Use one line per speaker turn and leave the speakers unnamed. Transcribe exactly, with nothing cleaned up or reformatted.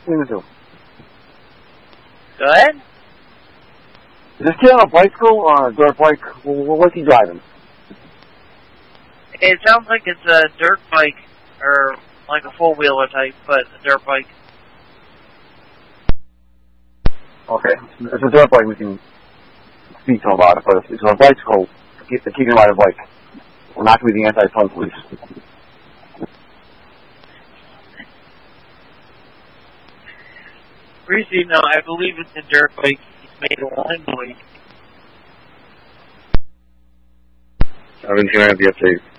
between the two?
Go ahead.
Is this kid on a bicycle or a dirt bike? What's he driving?
It sounds like it's a dirt bike, or like a four-wheeler type, but a dirt bike.
Okay, it's a dirt bike. We can speak to him about it, but if it's a bicycle, he can ride a bike. We're not going to be the anti-punk police.
Reese, no, I believe it's a dirt bike. He's made a line noise.
I mean, can I have the update?